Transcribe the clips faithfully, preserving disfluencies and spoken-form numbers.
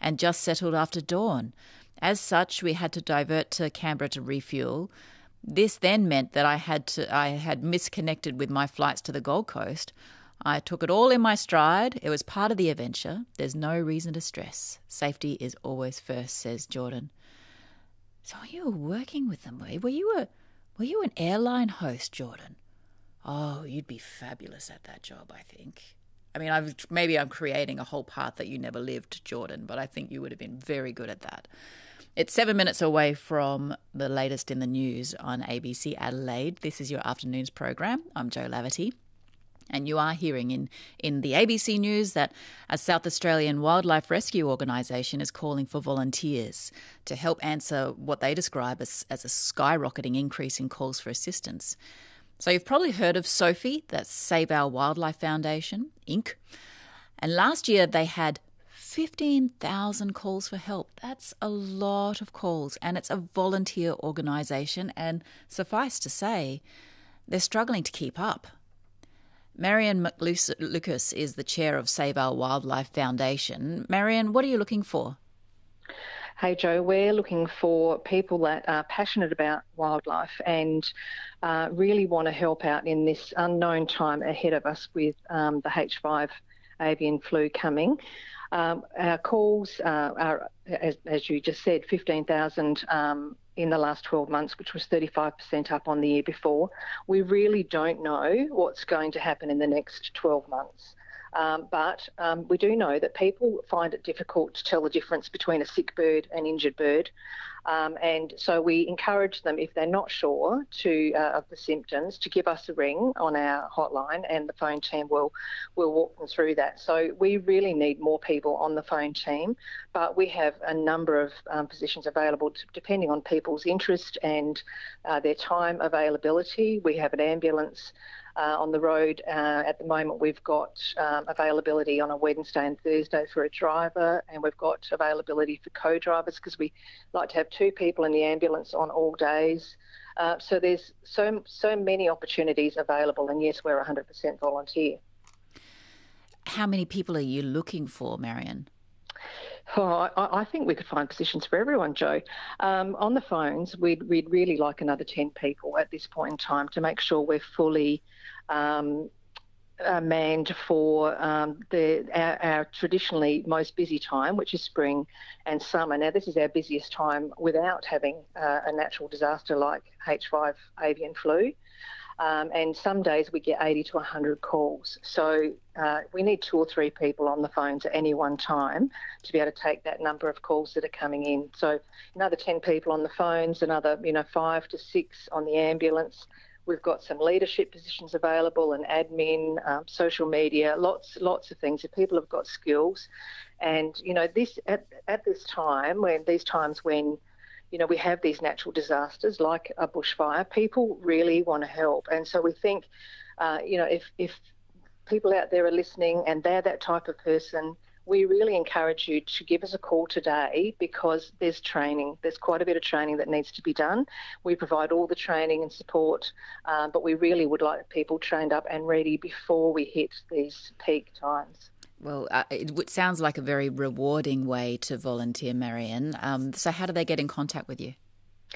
and just settled after dawn. As such, we had to divert to Canberra to refuel. This then meant that I had to I had misconnected with my flights to the Gold Coast. I took it all in my stride. It was part of the adventure. There's no reason to stress. Safety is always first, says Jordan. So you were working with them, were you? Were you a, were you an airline host, Jordan? Oh, you'd be fabulous at that job, I think. I mean, I've, maybe I'm creating a whole path that you never lived, Jordan, but I think you would have been very good at that. It's seven minutes away from the latest in the news on A B C Adelaide. This is your afternoons program. I'm Jo Laverty. And you are hearing in, in the A B C News that a South Australian wildlife rescue organisation is calling for volunteers to help answer what they describe as, as a skyrocketing increase in calls for assistance. So you've probably heard of SOFI, that's Save Our Wildlife Foundation, Incorporated. And last year they had fifteen thousand calls for help. That's a lot of calls, and it's a volunteer organisation, and suffice to say, they're struggling to keep up. Marion McLucas is the chair of Save Our Wildlife Foundation. Marion, what are you looking for? Hey, Jo, we're looking for people that are passionate about wildlife and uh, really want to help out in this unknown time ahead of us with um, the H five avian flu coming. Um, our calls uh, are, as, as you just said, fifteen thousand um, in the last twelve months, which was thirty-five percent up on the year before. We really don't know what's going to happen in the next twelve months. Um, but um, we do know that people find it difficult to tell the difference between a sick bird and injured bird. Um, and so we encourage them, if they're not sure to uh, of the symptoms, to give us a ring on our hotline, and the phone team will will walk them through that. So we really need more people on the phone team, but we have a number of um, positions available to, depending on people's interest and uh, their time availability. We have an ambulance Uh, on the road. Uh, at the moment, we've got um, availability on a Wednesday and Thursday for a driver, and we've got availability for co-drivers because we like to have two people in the ambulance on all days. Uh, so there's so so many opportunities available, and yes, we're one hundred percent volunteer. How many people are you looking for, Marion? Oh, I, I think we could find positions for everyone, Jo. Um, on the phones, we'd, we'd really like another ten people at this point in time to make sure we're fully um, uh, manned for um, the our, our traditionally most busy time, which is spring and summer. Now, this is our busiest time without having uh, a natural disaster like H five avian flu. Um, and some days we get eighty to one hundred calls. So uh, we need two or three people on the phones at any one time to be able to take that number of calls that are coming in. So another ten people on the phones, another, you know, five to six on the ambulance. We've got some leadership positions available and admin, um, social media, lots, lots of things. If people have got skills, and you know, this at at this time, when these times when you know, we have these natural disasters like a bushfire, people really want to help. And so we think, uh, you know, if, if people out there are listening and they're that type of person, we really encourage you to give us a call today, because there's training. There's quite a bit of training that needs to be done. We provide all the training and support, um, but we really would like people trained up and ready before we hit these peak times. Well, uh, it sounds like a very rewarding way to volunteer, Marion. Um, so how do they get in contact with you?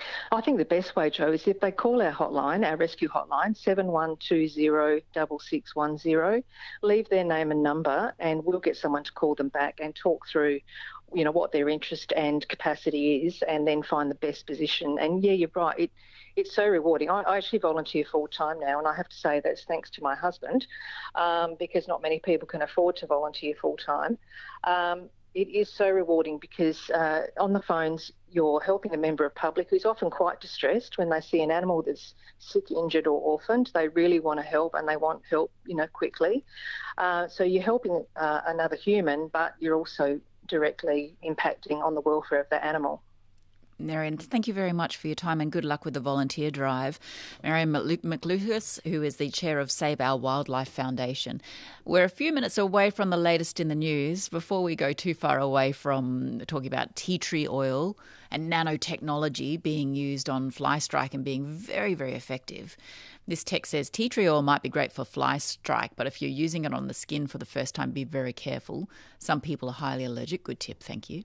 I think the best way, Jo, is if they call our hotline, our rescue hotline, seven one two zero, six six one zero, leave their name and number, and we'll get someone to call them back and talk through, you know, what their interest and capacity is, and then find the best position. And yeah, you're right. It, It's so rewarding. I, I actually volunteer full-time now, and I have to say that's thanks to my husband, um, because not many people can afford to volunteer full-time. Um, it is so rewarding because uh, on the phones you're helping a member of public who's often quite distressed when they see an animal that's sick, injured or orphaned. They really want to help, and they want help, you know, quickly. Uh, so you're helping uh, another human, but you're also directly impacting on the welfare of the animal. Marion, thank you very much for your time, and good luck with the volunteer drive. Marion McLucas, who is the chair of Save Our Wildlife Foundation. We're a few minutes away from the latest in the news. Before we go too far away from talking about tea tree oil and nanotechnology being used on fly strike and being very, very effective, this text says tea tree oil might be great for fly strike, but if you're using it on the skin for the first time, be very careful. Some people are highly allergic. Good tip, thank you.